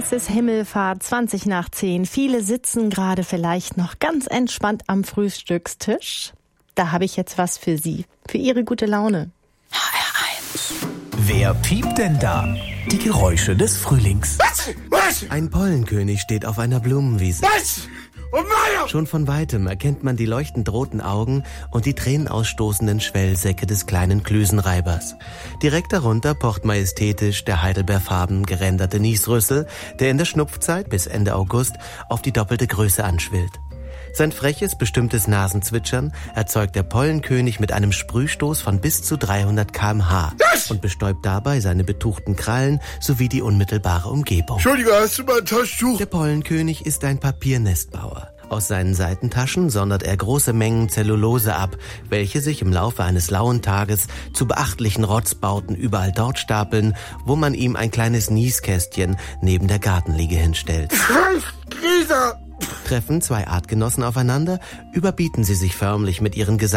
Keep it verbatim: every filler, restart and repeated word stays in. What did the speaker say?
Es ist Himmelfahrt, zwanzig nach zehn. Viele sitzen gerade vielleicht noch ganz entspannt am Frühstückstisch. Da habe ich jetzt was für Sie, für Ihre gute Laune. H R eins. Wer piept denn da? Die Geräusche des Frühlings. Was? Was? Ein Pollenkönig steht auf einer Blumenwiese. Was? Oh Meier! Schon von Weitem erkennt man die leuchtend roten Augen und die tränenausstoßenden Schwellsäcke des kleinen Klüsenreibers. Direkt darunter pocht majestätisch der heidelbeerfarben geränderte Niesrüssel, der in der Schnupfzeit bis Ende August auf die doppelte Größe anschwillt. Sein freches, bestimmtes Nasenzwitschern erzeugt der Pollenkönig mit einem Sprühstoß von bis zu dreihundert Kilometer pro Stunde und bestäubt dabei seine betuchten Krallen sowie die unmittelbare Umgebung. Entschuldige, hast du mal ein Taschentuch? Der Pollenkönig ist ein Papiernestbauer. Aus seinen Seitentaschen sondert er große Mengen Zellulose ab, welche sich im Laufe eines lauen Tages zu beachtlichen Rotzbauten überall dort stapeln, wo man ihm ein kleines Nieskästchen neben der Gartenliege hinstellt. Grieser! Treffen zwei Artgenossen aufeinander, überbieten sie sich förmlich mit ihren Gesang